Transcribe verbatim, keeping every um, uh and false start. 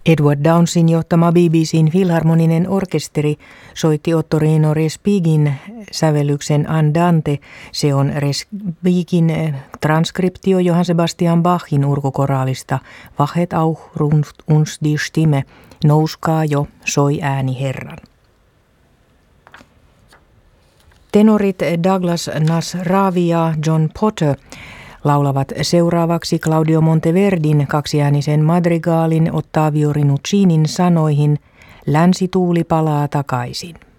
Edward Downsin johtama B B C:n filharmoninen orkesteri soitti Ottorino Respighin sävellyksen Andante. Se on Respighin transkriptio Johann Sebastian Bachin urkukoraalista Wachet auch uns die Stimme, nouskaa jo, soi ääni Herran. Tenorit Douglas Nasravi ja John Potter laulavat seuraavaksi Claudio Monteverdin kaksiäänisen madrigaalin Ottavio Rinuccinin sanoihin Länsituuli palaa takaisin.